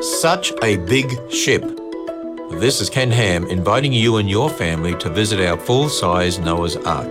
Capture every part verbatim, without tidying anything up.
Such a big ship. This is Ken Ham inviting you and your family to visit our full-size Noah's Ark.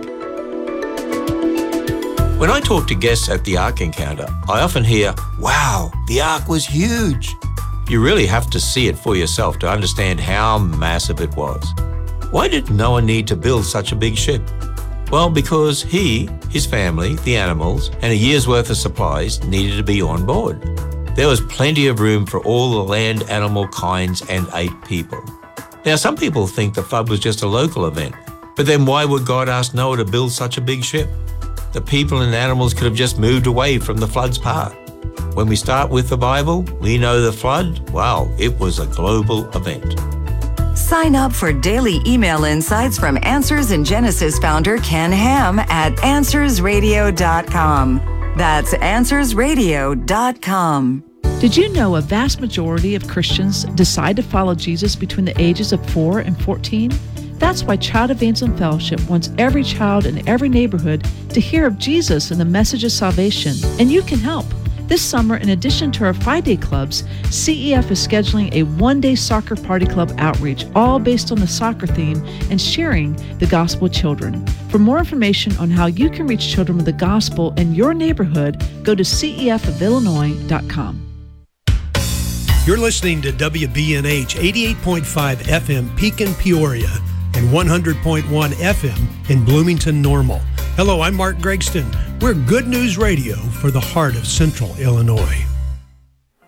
When I talk to guests at the Ark Encounter, I often hear, "Wow, the Ark was huge." You really have to see it for yourself to understand how massive it was. Why did Noah need to build such a big ship? Well, because he, his family, the animals, and a year's worth of supplies needed to be on board. There was plenty of room for all the land animal kinds and eight people. Now, some people think the flood was just a local event, but then why would God ask Noah to build such a big ship? The people and animals could have just moved away from the flood's path. When we start with the Bible, we know the flood, wow, it was a global event. Sign up for daily email insights from Answers in Genesis founder Ken Ham at answers radio dot com. That's answers radio dot com. Did you know a vast majority of Christians decide to follow Jesus between the ages of four and fourteen? That's why Child Evangelism Fellowship wants every child in every neighborhood to hear of Jesus and the message of salvation, and you can help. This summer, in addition to our five-day clubs, C E F is scheduling a one-day soccer party club outreach, all based on the soccer theme and sharing the gospel with children. For more information on how you can reach children with the gospel in your neighborhood, go to C E F of Illinois dot com. You're listening to W B N H eighty-eight point five F M Pekin, Peoria, and one hundred point one F M in Bloomington, Normal. Hello, I'm Mark Gregston. We're Good News Radio for the heart of Central Illinois.